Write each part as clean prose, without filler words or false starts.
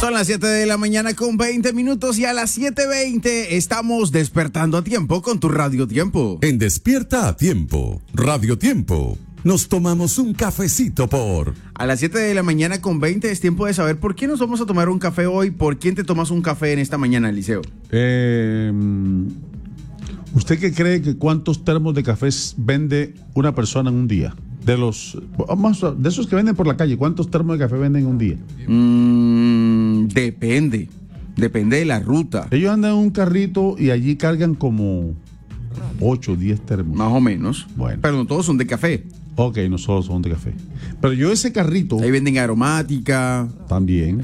Son las 7 de la mañana con 20 minutos y a las 7:20 estamos despertando a tiempo con tu Radio Tiempo. En Despierta a Tiempo, Radio Tiempo, nos tomamos un cafecito por... A las 7 de la mañana con 20 es tiempo de saber por qué nos vamos a tomar un café hoy. ¿Por quién te tomas un café en esta mañana, Eliseo? ¿Usted qué cree que cuántos termos de café vende una persona en un día? De esos que venden por la calle, ¿cuántos termos de café venden en un día? Depende de la ruta. Ellos andan en un carrito y allí cargan como 8 o 10 termos. Más o menos. Bueno. Pero no todos son de café. Ok, no solo son de café. Pero yo ese carrito... Ahí venden aromática. También.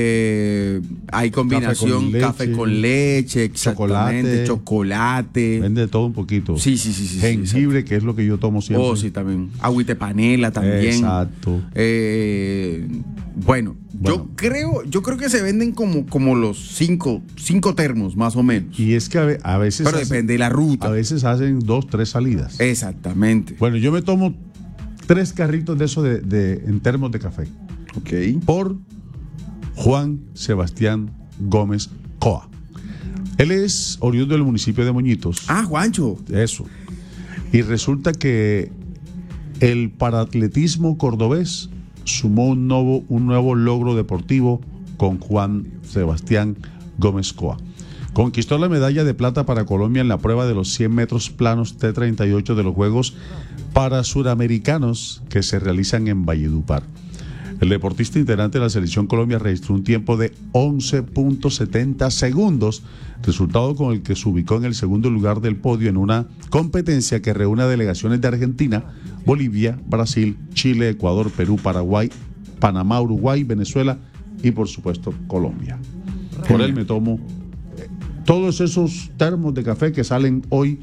Hay combinación café con leche, exactamente, chocolate. Vende de todo un poquito. Sí. Jengibre, que es lo que yo tomo siempre. Oh, sí, también. Agüita de panela también. Exacto. Bueno, yo creo que se venden como los 5 termos, más o menos. Y es que a veces... Pero depende de la ruta. A veces hacen 2, 3 salidas. Exactamente. Bueno, yo me tomo 3 carritos de eso en termos de café. Ok. Por Juan Sebastián Gómez Coa. Él es oriundo del municipio de Moñitos. Ah, Juancho. Eso. Y resulta que el paraatletismo cordobés sumó un nuevo logro deportivo con Juan Sebastián Gómez Coa. Conquistó la medalla de plata para Colombia en la prueba de los 100 metros planos T38 de los Juegos Parasuramericanos que se realizan en Valledupar. El deportista integrante de la Selección Colombia registró un tiempo de 11.70 segundos, resultado con el que se ubicó en el segundo lugar del podio en una competencia que reúne a delegaciones de Argentina, Bolivia, Brasil, Chile, Ecuador, Perú, Paraguay, Panamá, Uruguay, Venezuela y por supuesto Colombia. Por él me tomo todos esos termos de café que salen hoy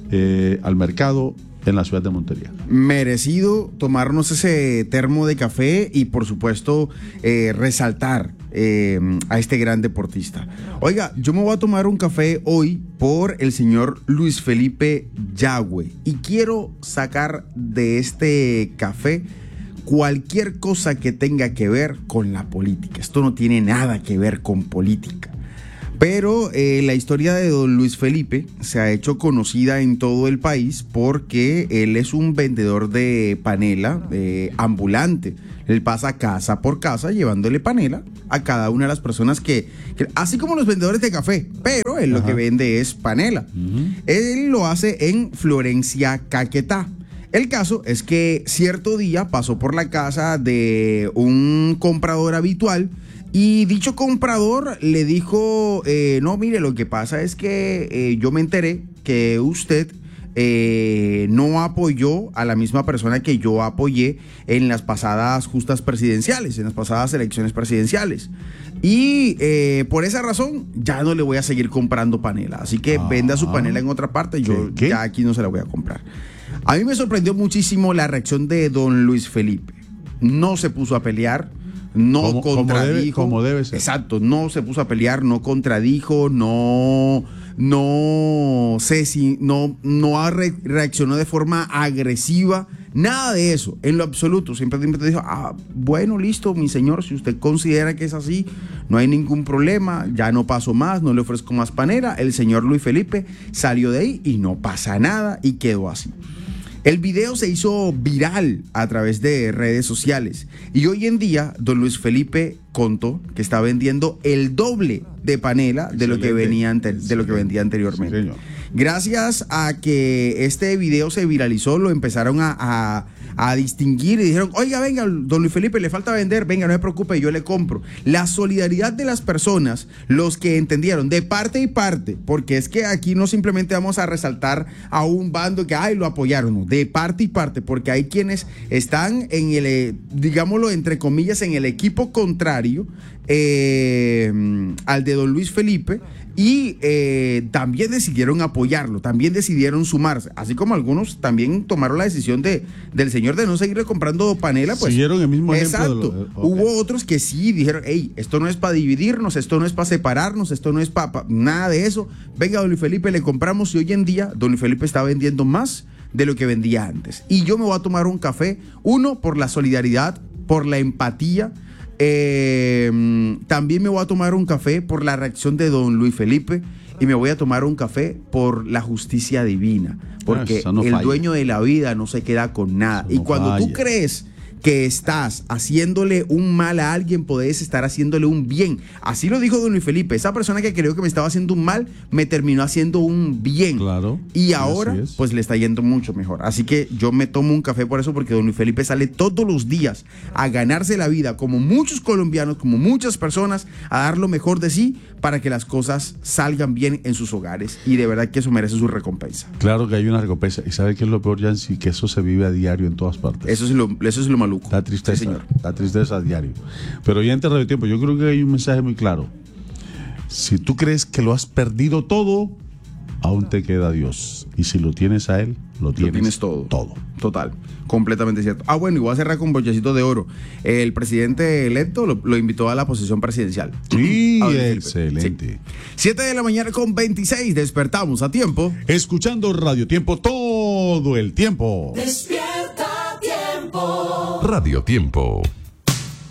al mercado en la ciudad de Montería. Merecido tomarnos ese termo de café y por supuesto resaltar a este gran deportista. Oiga, yo me voy a tomar un café hoy por el señor Luis Felipe Yagüe y quiero sacar de este café cualquier cosa que tenga que ver con la política. Esto no tiene nada que ver con política. Pero la historia de don Luis Felipe se ha hecho conocida en todo el país porque él es un vendedor de panela ambulante. Él pasa casa por casa llevándole panela a cada una de las personas que así como los vendedores de café, pero él lo que vende es panela. Él lo hace en Florencia, Caquetá. El caso es que cierto día pasó por la casa de un comprador habitual y dicho comprador le dijo, no, mire, lo que pasa es que yo me enteré que usted no apoyó a la misma persona que yo apoyé en las pasadas justas presidenciales, en las pasadas elecciones presidenciales. Y por esa razón ya no le voy a seguir comprando panela. Así que venda su panela en otra parte, yo ya aquí no se la voy a comprar. A mí me sorprendió muchísimo la reacción de don Luis Felipe. No se puso a pelear. No contradijo. Como debe ser. Exacto, no se puso a pelear, no contradijo, no reaccionó de forma agresiva, nada de eso, en lo absoluto. Siempre dijo, bueno, listo, mi señor, si usted considera que es así, no hay ningún problema, ya no paso más, no le ofrezco más panela. El señor Luis Felipe salió de ahí y no pasa nada y quedó así. El video se hizo viral a través de redes sociales y hoy en día don Luis Felipe contó que está vendiendo el doble de panela de lo que vendía anteriormente. Sí, gracias a que este video se viralizó, lo empezaron a distinguir y dijeron, oiga, venga, don Luis Felipe, le falta vender, venga, no se preocupe, yo le compro. La solidaridad de las personas, los que entendieron de parte y parte, porque es que aquí no simplemente vamos a resaltar a un bando que, lo apoyaron, no, de parte y parte, porque hay quienes están en el, digámoslo entre comillas, en el equipo contrario al de don Luis Felipe y también decidieron apoyarlo, también decidieron sumarse, así como algunos también tomaron la decisión del señor de no seguirle comprando panela, pues siguieron el mismo exacto. ejemplo. Hubo otros que sí dijeron, esto no es para dividirnos, esto no es para separarnos, esto no es para nada de eso, venga don Luis Felipe, le compramos. Y hoy en día don Luis Felipe está vendiendo más de lo que vendía antes. Y yo me voy a tomar un café, uno, por la solidaridad, por la empatía, También me voy a tomar un café por la reacción de don Luis Felipe y me voy a tomar un café por la justicia divina, porque Eso no el falla. dueño de la vida no se queda con nada. Eso Y no cuando tú falla. crees que estás haciéndole un mal a alguien, podés estar haciéndole un bien. Así lo dijo don Luis Felipe. Esa persona que creyó que me estaba haciendo un mal, me terminó haciendo un bien. Claro. Y Así ahora, es. pues le está yendo mucho mejor. Así que yo me tomo un café por eso, porque don Luis Felipe sale todos los días a ganarse la vida, como muchos colombianos, como muchas personas, a dar lo mejor de sí para que las cosas salgan bien en sus hogares. Y de verdad que eso merece su recompensa. Claro que hay una recompensa. ¿Y sabe qué es lo peor, Yancy? Que eso se vive a diario en todas partes. Eso es lo maluco. La tristeza, Sí, señor. la tristeza a diario. Pero ya en Radio Tiempo, yo creo que hay un mensaje muy claro. Si tú crees que lo has perdido todo, aún te queda Dios. Y si lo tienes a Él, lo tienes todo. todo. Total, completamente cierto. Bueno, y voy a cerrar con brochecito de oro. El presidente electo lo invitó a la posesión presidencial. Sí, A don Felipe. excelente. Sí. 7:26 despertamos a tiempo. Escuchando Radio Tiempo todo el tiempo. Despierta tiempo. Radio Tiempo.